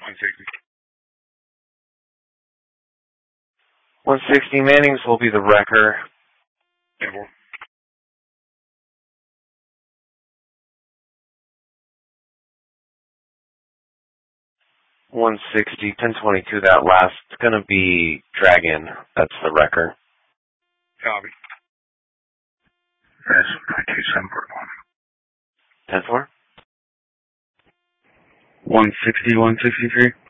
160 Mannings will be the wrecker. 160, 1022, that last, it's going to be Dragon. That's the wrecker. Copy. That's 22741. 10-4? 160, 163.